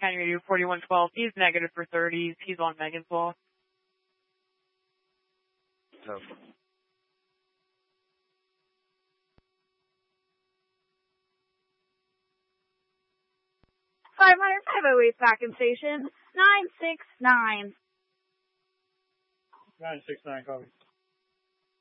County Radio 4112. He's negative for 30s. He's on Megan's Law. No. 508 Falcon Station, 969. 969, copy.